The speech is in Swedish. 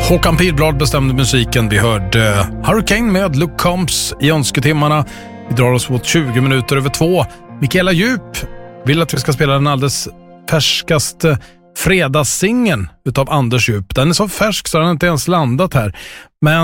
Håkan Pilblad bestämde musiken. Vi hörde Hurricane med Luke Combs i önsketimmarna. Vi drar oss mot 20 minuter över 2. Mikaela Djup vill att vi ska spela den alldeles färskaste fredagssingen utav Anders Djup. Den är så färsk så den inte ens landat här. Men